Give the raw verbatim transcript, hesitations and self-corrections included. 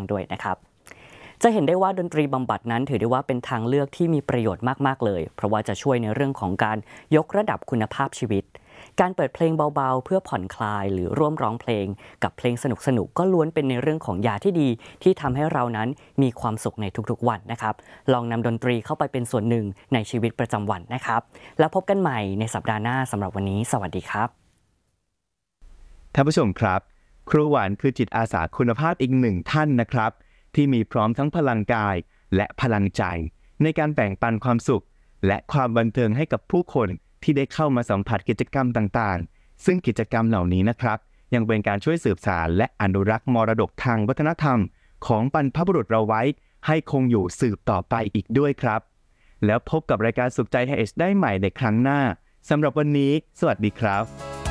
ด้วยนะครับจะเห็นได้ว่าดนตรีบำบัดนั้นถือได้ว่าเป็นทางเลือกที่มีประโยชน์มากๆเลยเพราะว่าจะช่วยในเรื่องของการยกระดับคุณภาพชีวิตการเปิดเพลงเบาๆเพื่อผ่อนคลายหรือร่วมร้องเพลงกับเพลงสนุกๆก็ล้วนเป็นในเรื่องของยาที่ดีที่ทำให้เรานั้นมีความสุขในทุกๆวันนะครับลองนำดนตรีเข้าไปเป็นส่วนหนึ่งในชีวิตประจำวันนะครับแล้วพบกันใหม่ในสัปดาห์หน้าสำหรับวันนี้สวัสดีครับท่านผู้ชมครับครูหวานคือจิตอาสาคุณภาพอีกหนึ่งท่านนะครับที่มีพร้อมทั้งพลังกายและพลังใจในการแบ่งปันความสุขและความบันเทิงให้กับผู้คนที่ได้เข้ามาสัมผัสกิจกรรมต่างๆซึ่งกิจกรรมเหล่านี้นะครับยังเป็นการช่วยสืบสานและอนุรักษ์มรดกทางวัฒนธรรมของบรรพบุรุษเราไว้ให้คงอยู่สืบต่อไปอีกด้วยครับแล้วพบกับรายการสุขใจ ไฮ เอช ได้ใหม่ในครั้งหน้าสำหรับวันนี้สวัสดีครับ